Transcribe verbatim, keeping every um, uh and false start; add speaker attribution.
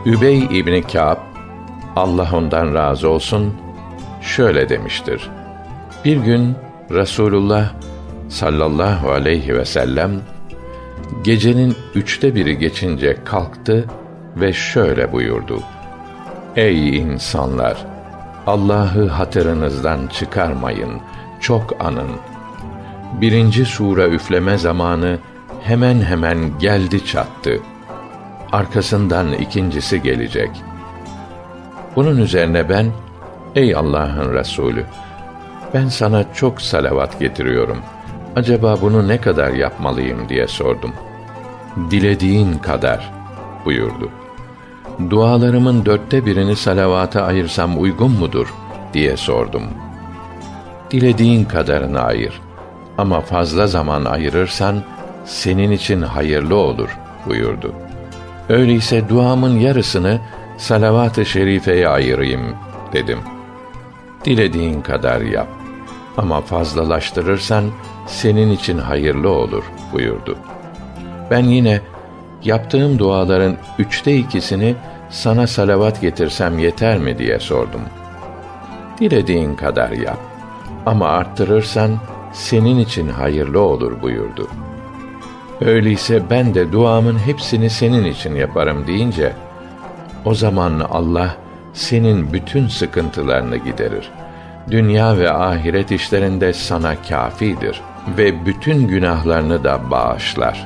Speaker 1: Übey İbni Kâb, Allah ondan razı olsun, şöyle demiştir: Bir gün Resulullah sallallahu aleyhi ve sellem gecenin üçte biri geçince kalktı ve şöyle buyurdu: Ey insanlar! Allah'ı hatırınızdan çıkarmayın, çok anın. Birinci sure üfleme zamanı hemen hemen geldi çattı. Arkasından ikincisi gelecek. Bunun üzerine ben, ey Allah'ın Resulü, ben sana çok salavat getiriyorum. Acaba bunu ne kadar yapmalıyım diye sordum. Dilediğin kadar buyurdu. Dualarımın dörtte birini salavata ayırsam uygun mudur diye sordum. Dilediğin kadarını ayır. Ama fazla zaman ayırırsan senin için hayırlı olur buyurdu. Öyleyse duamın yarısını salavat-ı şerifeye ayırayım dedim. Dilediğin kadar yap. Ama fazlalaştırırsan senin için hayırlı olur buyurdu. Ben yine yaptığım duaların üçte ikisini sana salavat getirsem yeter mi diye sordum. Dilediğin kadar yap. Ama arttırırsan senin için hayırlı olur buyurdu. Öyleyse ben de duamın hepsini senin için yaparım deyince, o zaman Allah senin bütün sıkıntılarını giderir. Dünya ve ahiret işlerinde sana kâfidir ve bütün günahlarını da bağışlar.